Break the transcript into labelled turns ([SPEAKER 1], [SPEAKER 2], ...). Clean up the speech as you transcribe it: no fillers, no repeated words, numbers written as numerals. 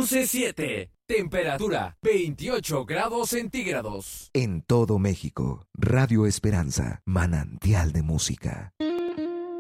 [SPEAKER 1] 11.7. Temperatura 28 grados centígrados.
[SPEAKER 2] En todo México, Radio Esperanza, manantial de música.